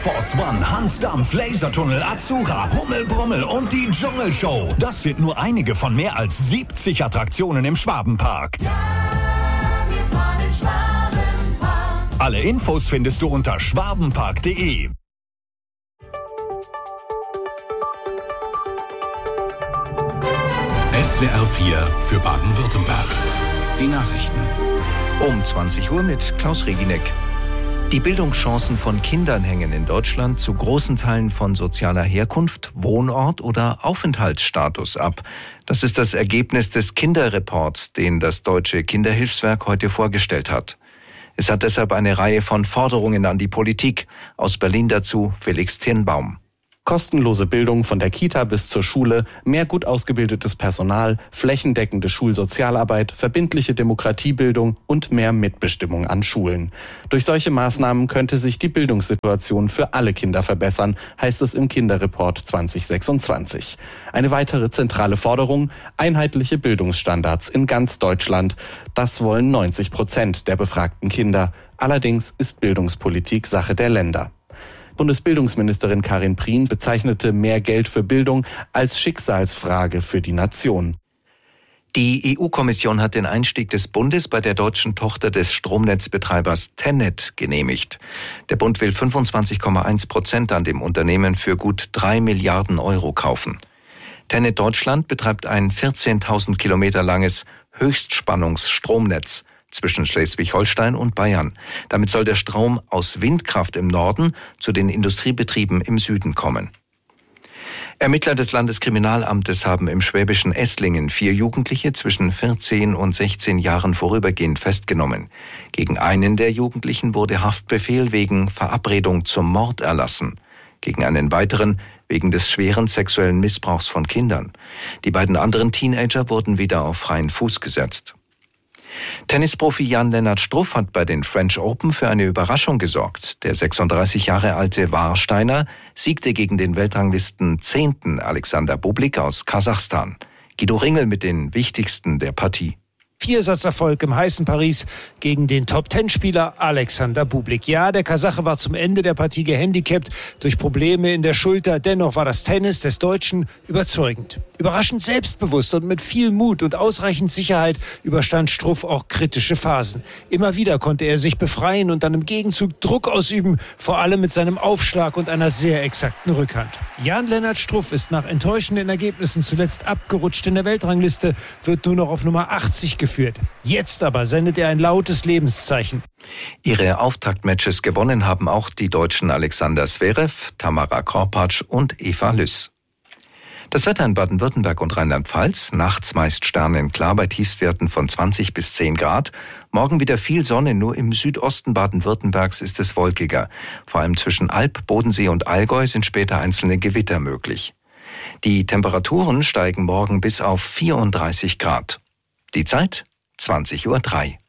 Force One, Hans Dampf, Lasertunnel, Azura, Hummel Brummel und die Dschungelshow. Das sind nur einige von mehr als 70 Attraktionen im Schwabenpark. Ja, wir fahren in Schwabenpark. Alle Infos findest du unter schwabenpark.de. SWR 4 für Baden-Württemberg. Die Nachrichten. Um 20 Uhr mit Klaus Regineck. Die Bildungschancen von Kindern hängen in Deutschland zu großen Teilen von sozialer Herkunft, Wohnort oder Aufenthaltsstatus ab. Das ist das Ergebnis des Kinderreports, den das Deutsche Kinderhilfswerk heute vorgestellt hat. Es hat deshalb eine Reihe von Forderungen an die Politik. Aus Berlin dazu Felix Tirnbaum. Kostenlose Bildung von der Kita bis zur Schule, mehr gut ausgebildetes Personal, flächendeckende Schulsozialarbeit, verbindliche Demokratiebildung und mehr Mitbestimmung an Schulen. Durch solche Maßnahmen könnte sich die Bildungssituation für alle Kinder verbessern, heißt es im Kinderreport 2026. Eine weitere zentrale Forderung: einheitliche Bildungsstandards in ganz Deutschland. Das wollen 90% der befragten Kinder. Allerdings ist Bildungspolitik Sache der Länder. Bundesbildungsministerin Karin Prien bezeichnete mehr Geld für Bildung als Schicksalsfrage für die Nation. Die EU-Kommission hat den Einstieg des Bundes bei der deutschen Tochter des Stromnetzbetreibers TenneT genehmigt. Der Bund will 25,1% an dem Unternehmen für gut 3 Milliarden Euro kaufen. TenneT Deutschland betreibt ein 14.000 Kilometer langes Höchstspannungsstromnetz zwischen Schleswig-Holstein und Bayern. Damit soll der Strom aus Windkraft im Norden zu den Industriebetrieben im Süden kommen. Ermittler des Landeskriminalamtes haben im schwäbischen Esslingen 4 Jugendliche zwischen 14 und 16 Jahren vorübergehend festgenommen. Gegen einen der Jugendlichen wurde Haftbefehl wegen Verabredung zum Mord erlassen. Gegen einen weiteren wegen des schweren sexuellen Missbrauchs von Kindern. Die beiden anderen Teenager wurden wieder auf freien Fuß gesetzt. Tennisprofi Jan-Lennart Struff hat bei den French Open für eine Überraschung gesorgt. Der 36 Jahre alte Warsteiner siegte gegen den Weltranglisten 10. Alexander Bublik aus Kasachstan. Guido Ringel mit den wichtigsten der Partie. Viersatzerfolg im heißen Paris gegen den Top-10-Spieler Alexander Bublik. Ja, der Kasache war zum Ende der Partie gehandicapt durch Probleme in der Schulter. Dennoch war das Tennis des Deutschen überzeugend. Überraschend selbstbewusst und mit viel Mut und ausreichend Sicherheit überstand Struff auch kritische Phasen. Immer wieder konnte er sich befreien und dann im Gegenzug Druck ausüben, vor allem mit seinem Aufschlag und einer sehr exakten Rückhand. Jan-Lennart Struff ist nach enttäuschenden Ergebnissen zuletzt abgerutscht in der Weltrangliste, wird nur noch auf Nummer 80 geführt. Jetzt aber sendet er ein lautes Lebenszeichen. Ihre Auftaktmatches gewonnen haben auch die Deutschen Alexander Zverev, Tamara Korpatsch und Eva Lüss. Das Wetter in Baden-Württemberg und Rheinland-Pfalz: nachts meist sternenklar bei Tiefstwerten von 20 bis 10 Grad. Morgen wieder viel Sonne, nur im Südosten Baden-Württembergs ist es wolkiger. Vor allem zwischen Alb, Bodensee und Allgäu sind später einzelne Gewitter möglich. Die Temperaturen steigen morgen bis auf 34 Grad. Die Zeit 20:03 Uhr.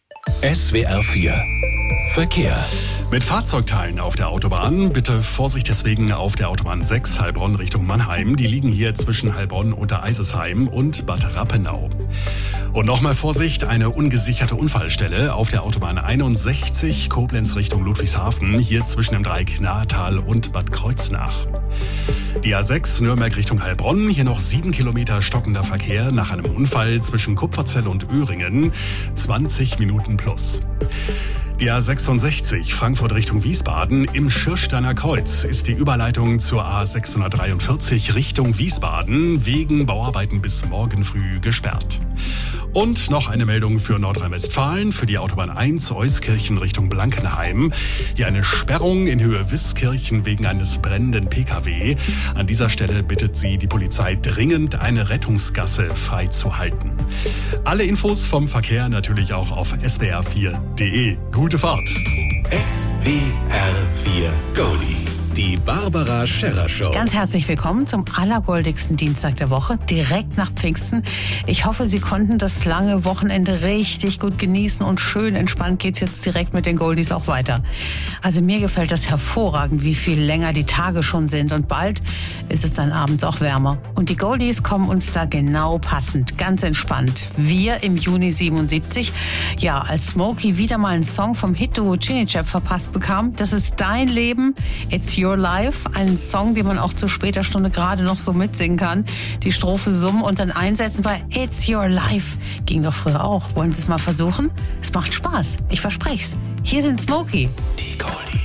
SWR 4 Verkehr. Mit Fahrzeugteilen auf der Autobahn. Bitte Vorsicht deswegen auf der Autobahn 6 Heilbronn Richtung Mannheim. Die liegen hier zwischen Heilbronn, Untereisesheim und Bad Rappenau. Und nochmal Vorsicht, eine ungesicherte Unfallstelle auf der Autobahn 61 Koblenz Richtung Ludwigshafen. Hier zwischen dem Dreieck Nahetal und Bad Kreuznach. Die A6 Nürnberg Richtung Heilbronn. Hier noch 7 Kilometer stockender Verkehr nach einem Unfall zwischen Kupferzell und Öhringen. 20 Minuten plus. Die A66 Frankfurt Richtung Wiesbaden. Im Schirsteiner Kreuz ist die Überleitung zur A643 Richtung Wiesbaden wegen Bauarbeiten bis morgen früh gesperrt. Und noch eine Meldung für Nordrhein-Westfalen, für die Autobahn 1 Euskirchen Richtung Blankenheim. Hier eine Sperrung in Höhe Wiskirchen wegen eines brennenden Pkw. An dieser Stelle bittet sie die Polizei dringend, eine Rettungsgasse freizuhalten. Alle Infos vom Verkehr natürlich auch auf swr4.de. Gute Fahrt! SWR 4 Goldies. Die Barbara Scherrer Show. Ganz herzlich willkommen zum allergoldigsten Dienstag der Woche, direkt nach Pfingsten. Ich hoffe, Sie konnten das lange Wochenende richtig gut genießen und schön entspannt geht's jetzt direkt mit den Goldies auch weiter. Also mir gefällt das hervorragend, wie viel länger die Tage schon sind und bald ist es dann abends auch wärmer. Und die Goldies kommen uns da genau passend, ganz entspannt. Wir im Juni 77, ja, als Smokey wieder mal einen Song vom Hit-Duo Chinichap verpasst bekam. Das ist Dein Leben, It's Your Your Life, ein Song, den man auch zu später Stunde gerade noch so mitsingen kann. Die Strophe summen und dann einsetzen bei It's Your Life. Ging doch früher auch. Wollen Sie es mal versuchen? Es macht Spaß. Ich verspreche es. Hier sind Smokey. Die Goldies.